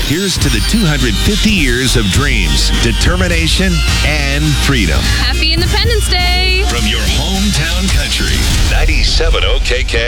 Here's to the 250 years of dreams, determination, and freedom. Happy Independence Day! From your hometown country, 97 OKK.